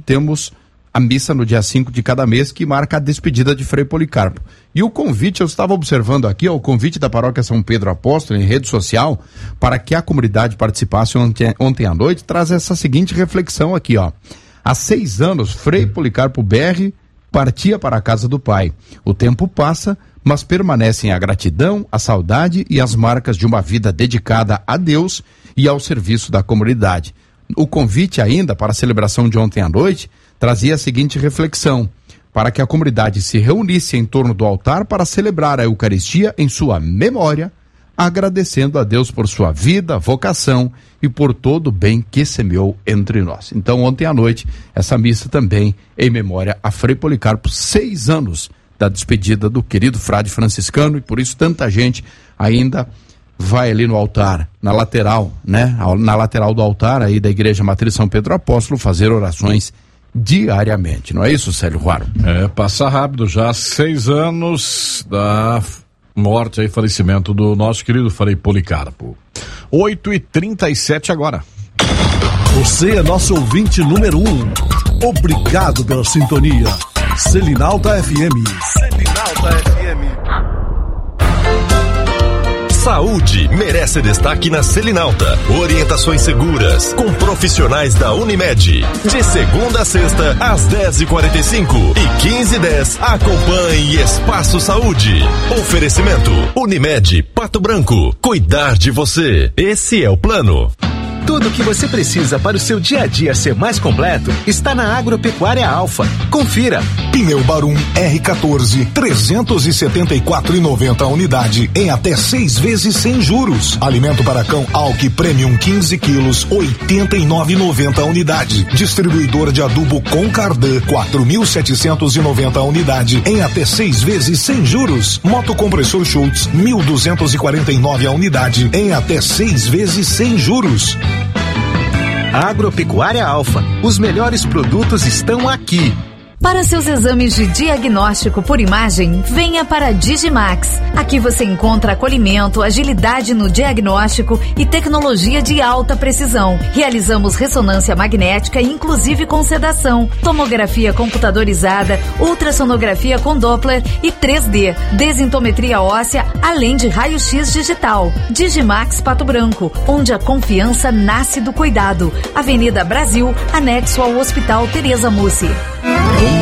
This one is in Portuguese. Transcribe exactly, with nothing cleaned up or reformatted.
temos a missa no dia cinco de cada mês, que marca a despedida de Frei Policarpo. E o convite, eu estava observando aqui, ó, o convite da Paróquia São Pedro Apóstolo em rede social, para que a comunidade participasse ontem, ontem à noite, traz essa seguinte reflexão aqui, ó. Há seis anos, Frei Policarpo B R partia para a casa do Pai. O tempo passa, mas permanecem a gratidão, a saudade e as marcas de uma vida dedicada a Deus e ao serviço da comunidade. O convite ainda para a celebração de ontem à noite trazia a seguinte reflexão: para que a comunidade se reunisse em torno do altar para celebrar a Eucaristia em sua memória, agradecendo a Deus por sua vida, vocação e por todo o bem que semeou entre nós. Então, ontem à noite, essa missa também em memória a Frei Policarpo, seis anos da despedida do querido frade franciscano, e por isso tanta gente ainda vai ali no altar, na lateral, né? Na lateral do altar aí da Igreja Matriz São Pedro Apóstolo, fazer orações diariamente, não é isso, Célio Ruaro? É, passa rápido já, seis anos da morte e falecimento do nosso querido Frei Policarpo. oito e trinta e sete agora. Você é nosso ouvinte número um. Obrigado pela sintonia. Selinalta F M. Selinalta F M. Saúde merece destaque na Selinalta. Orientações seguras com profissionais da Unimed. De segunda a sexta, às dez e quarenta e cinco e quinze e dez. Acompanhe Espaço Saúde. Oferecimento Unimed Pato Branco. Cuidar de você. Esse é o plano. Tudo o que você precisa para o seu dia a dia ser mais completo está na Agropecuária Alfa. Confira. Pneu Barum R quatorze, trezentos e setenta e quatro reais e noventa centavos a unidade, em até seis vezes sem juros. Alimento para cão Alck Premium quinze quilos, oitenta e nove reais e noventa centavos a unidade. Distribuidor de adubo Concardan, quatro mil setecentos e noventa reais a unidade, em até seis vezes sem juros. Moto compressor Schultz, mil duzentos e quarenta e nove reais a unidade, em até seis vezes sem juros. Agropecuária Alfa. Os melhores produtos estão aqui. Para seus exames de diagnóstico por imagem, venha para a Digimax. Aqui você encontra acolhimento, agilidade no diagnóstico e tecnologia de alta precisão. Realizamos ressonância magnética, inclusive com sedação, tomografia computadorizada, ultrassonografia com Doppler e três D, desintometria óssea, além de raio-x digital. Digimax Pato Branco, onde a confiança nasce do cuidado. Avenida Brasil, anexo ao Hospital Tereza Mussi.